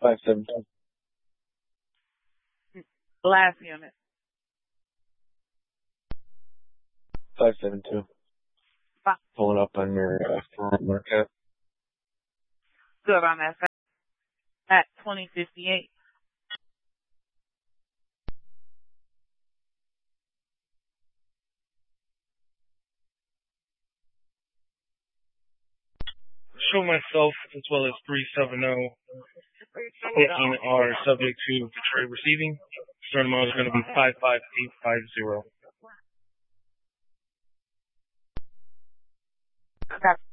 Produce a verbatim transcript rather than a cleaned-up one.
Five seven two. Last unit. Five seven two. Five. Pulling up on your uh, front market. Good on that. At twenty fifty-eight. Show myself as well as three seven zero fourteen are subject to Detroit receiving. Stern amount is going to be five five eight five zero. Okay.